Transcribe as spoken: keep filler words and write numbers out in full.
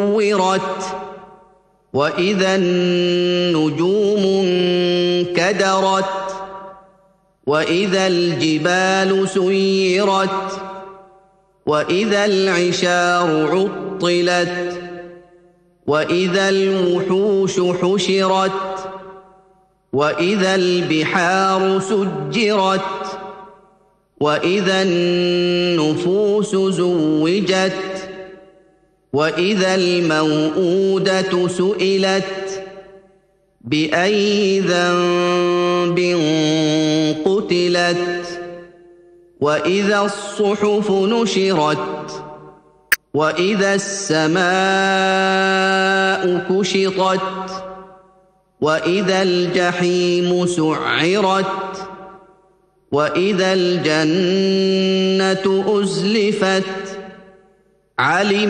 سُوِّرَتْ وَإِذَا النُّجُومُ انكَدَرَتْ وَإِذَا الْجِبَالُ سُيِّرَتْ وَإِذَا الْعِشَارُ عُطِّلَتْ وَإِذَا الْوُحُوشُ حُشِرَتْ وَإِذَا الْبِحَارُ سُجِّرَتْ وَإِذَا النُّفُوسُ زُوِّجَتْ وَإِذَا الْمَوْءُودَةُ سُئِلَتْ بِأَيِّ ذَنبٍ قُتِلَتْ وَإِذَا الصُّحُفُ نُشِرَتْ وَإِذَا السَّمَاءُ كُشِطَتْ وَإِذَا الْجَحِيمُ سُعِّرَتْ وَإِذَا الْجَنَّةُ أُزْلِفَتْ عَلِمَتْ